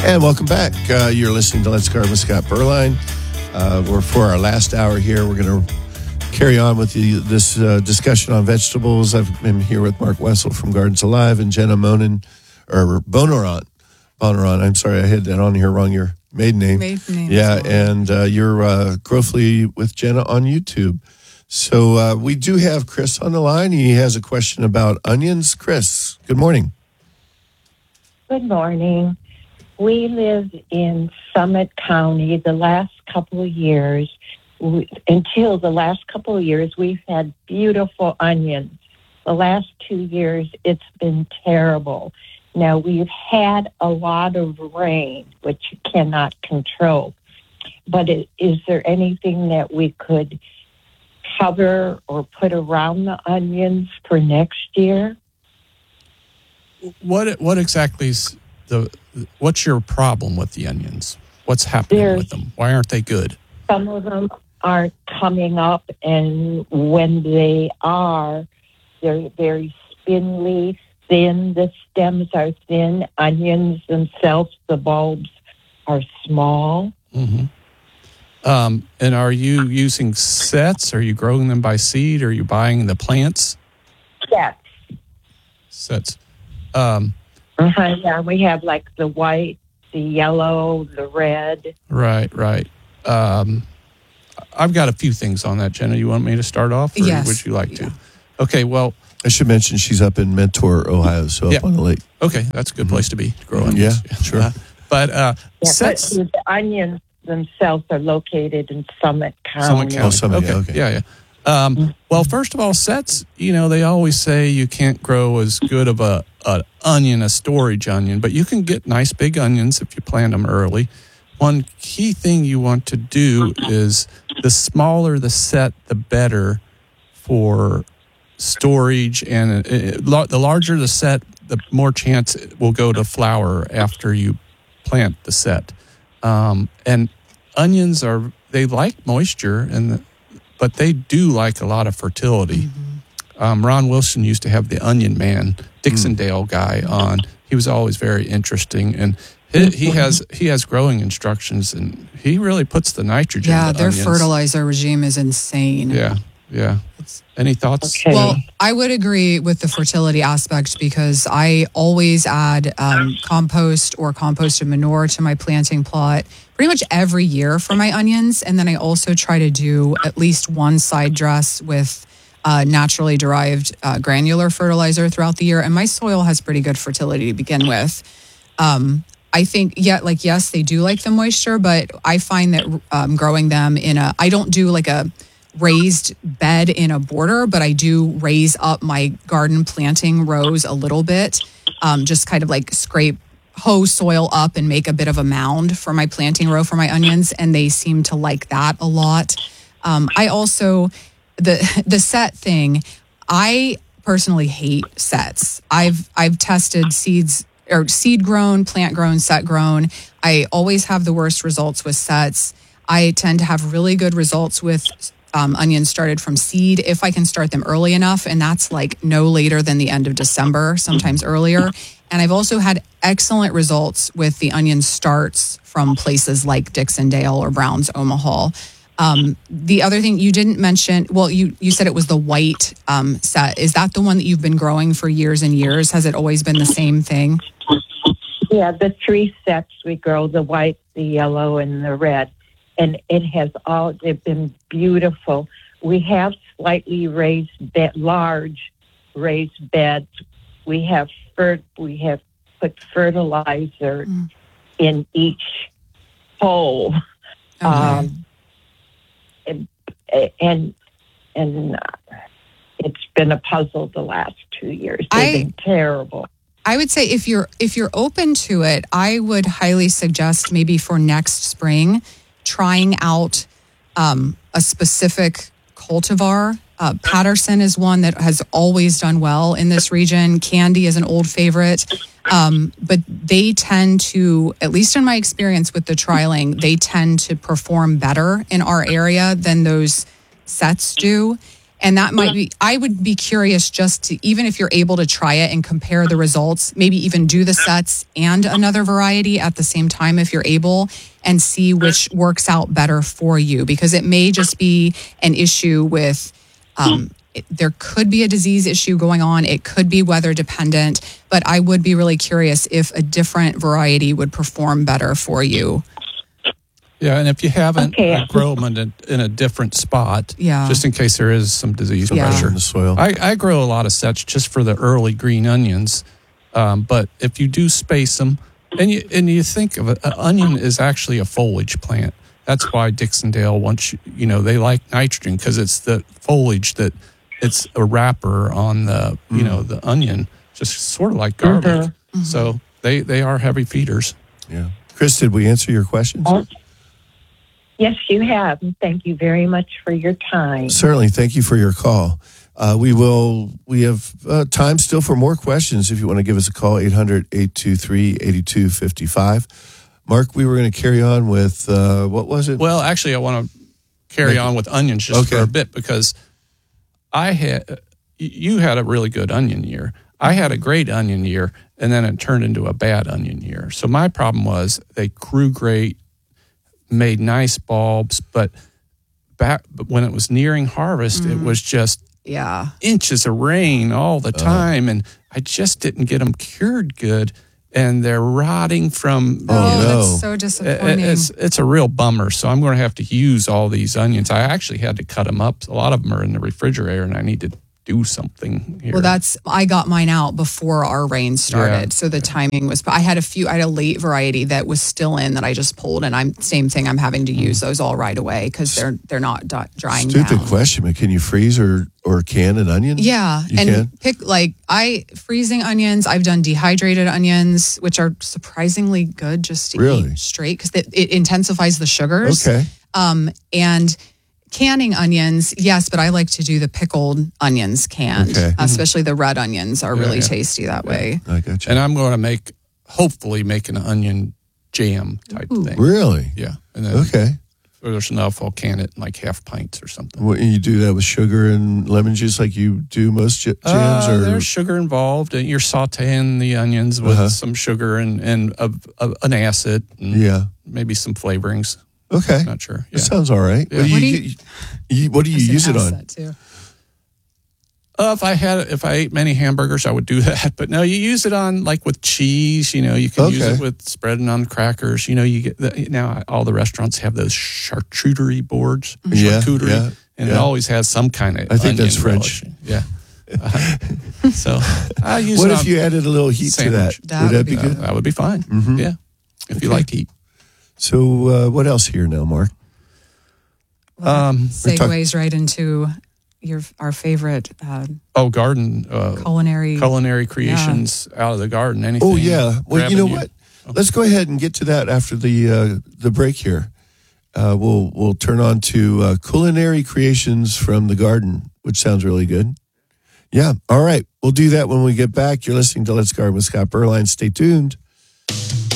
And welcome back. You're listening to Let's Garden with Scott Berline. We're for our last hour here. We're going to carry on with this discussion on vegetables. I've been here with Mark Wessel from Gardens Alive and Jenna Bonorant. I'm sorry, I had that on here wrong. Your maiden name. Yeah, and you're Growthly with Jenna on YouTube. So we do have Chris on the line. He has a question about onions. Chris, good morning. Good morning. We live in Summit County. The last couple of years, we've had beautiful onions. The last 2 years, it's been terrible. Now, we've had a lot of rain, which you cannot control. But is there anything that we could cover or put around the onions for next year? What exactly is what's your problem with the onions? What's happening with them? Why aren't they good? Some of them aren't coming up, and when they are, they're very spindly, thin. The stems are thin. Onions themselves, the bulbs are small. Mm-hmm. And are you using sets? Are you growing them by seed? Are you buying the plants? Sets. Yeah, we have like the white, the yellow, the red. Right. I've got a few things on that, Jenna. You want me to start off? Or yes. Would you like to? Okay, well. I should mention she's up in Mentor, Ohio, so up on the lake. Okay, that's a good place to be to grow onions. Yeah, sure. But the onions themselves are located in Summit County. Okay. Yeah. Well, first of all, sets, they always say you can't grow as good of a storage onion, but you can get nice big onions if you plant them early. One key thing you want to do is the smaller the set, the better for storage, and the larger the set, the more chance it will go to flower after you plant the set. And onions they like moisture, but they do like a lot of fertility. Mm-hmm. Ron Wilson used to have the Onion Man, Dixondale guy on. He was always very interesting, and he has growing instructions, and he really puts the nitrogen. Yeah, into their onions. Fertilizer regime is insane. Yeah. Any thoughts? Okay. Well, I would agree with the fertility aspect because I always add compost or composted manure to my planting plot pretty much every year for my onions. And then I also try to do at least one side dress with naturally derived granular fertilizer throughout the year. And my soil has pretty good fertility to begin with. I think, yes, they do like the moisture, but I find that growing them I don't do like a raised bed in a border, but I do raise up my garden planting rows a little bit, just kind of like hoe soil up and make a bit of a mound for my planting row for my onions, and they seem to like that a lot. I also, the set thing, I personally hate sets. I've tested seeds or seed grown, plant grown, set grown. I always have the worst results with sets. I tend to have really good results with onions started from seed if I can start them early enough, and that's like no later than the end of December, sometimes earlier. And I've also had excellent results with the onion starts from places like Dixondale or Brown's Omaha. The other thing you didn't mention, well, you said it was the white set. Is that the one that you've been growing for years and years? Has it always been the same thing? Yeah, the 3 sets we grow, the white, the yellow, and the red. And they've been beautiful. We have slightly large raised beds. We have put fertilizer in each hole. Okay. And it's been a puzzle the last 2 years. They've been terrible. I would say if you're open to it, I would highly suggest maybe for next spring trying out a specific cultivar. Patterson is one that has always done well in this region. Candy is an old favorite. But they tend to, at least in my experience with the trialing, they tend to perform better in our area than those sets do. And that might be, I would be curious just to, even if you're able to try it and compare the results, maybe even do the sets and another variety at the same time if you're able, and see which works out better for you. Because it may just be an issue with, there could be a disease issue going on. It could be weather dependent, but I would be really curious if a different variety would perform better for you. Yeah, and if you haven't, grow them in a different spot, just in case there is some disease pressure in the soil. I grow a lot of sets just for the early green onions, but if you do space them, and you think of it, an onion is actually a foliage plant. That's why Dixondale wants they like nitrogen, because it's the foliage that it's a wrapper on the the onion, just sort of like garlic. So they are heavy feeders. Yeah, Chris, did we answer your questions? Yes, you have. And thank you very much for your time. Certainly. Thank you for your call. We have time still for more questions. If you want to give us a call, 800-823-8255. Mark, we were going to carry on with, what was it? Well, actually, I want to carry on with onions just for a bit, because you had a really good onion year. I had a great onion year, and then it turned into a bad onion year. So my problem was they grew great, made nice bulbs, but when it was nearing harvest, it was just inches of rain all the time, and I just didn't get them cured good, and they're rotting from. That's so disappointing. It's a real bummer. So I'm going to have to use all these onions. I actually had to cut them up. A lot of them are in the refrigerator, and I need to do something here. Well, I got mine out before our rain started, so the timing was. But I had a late variety that was still in that I just pulled, and I'm having to use those all right away because they're not drying down. Stupid question, but can you freeze or can an onion? Yeah, freezing onions. I've done dehydrated onions, which are surprisingly good just to eat straight because it intensifies the sugars. Okay, and canning onions, yes, but I like to do the pickled onions canned, especially the red onions are really tasty that way. I got you. And I'm going to hopefully make an onion jam type thing. Really? Yeah. And then if there's enough, I'll can it in like half pints or something. Well, you do that with sugar and lemon juice like you do most jams? Or there's sugar involved, and you're sauteing the onions with some sugar and an acid and maybe some flavorings. Okay. Not sure. That sounds all right. Yeah. What do you use it on? If I ate many hamburgers, I would do that. But no, you use it on like with cheese. You can use it with spreading on crackers. You get now all the restaurants have those charcuterie boards. Charcuterie, and it always has some kind of. I think onion that's French. Relish. Yeah. So I use. What it if you added a little heat sandwich. to that? Would that be good? That would be fine. Mm-hmm. Yeah, if you like heat. So what else here now, Mark? Segues right into our favorite garden culinary creations out of the garden. Anything? Oh yeah. Well, you know what? Let's go ahead and get to that after the break here. We'll turn on to culinary creations from the garden, which sounds really good. Yeah. All right. We'll do that when we get back. You're listening to Let's Garden with Scott Berline. Stay tuned.